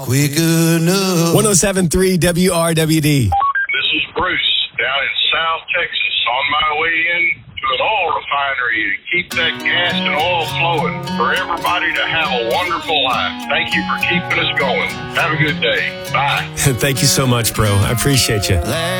quick enough. 107.3 WRWD. This is Bruce down in South Texas on my way in to an oil refinery to keep that gas and oil flowing for everybody to have a wonderful life. Thank you for keeping us going. Have a good day. Bye. Thank you so much, bro. I appreciate you.